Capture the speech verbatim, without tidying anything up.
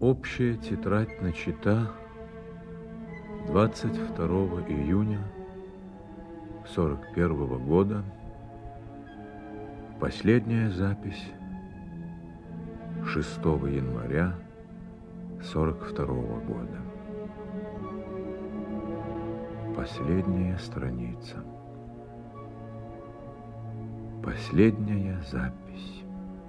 Общая тетрадь начата двадцать второго июня сорок первого года. Последняя запись шестого января сорок второго года. Последняя страница. Последняя запись.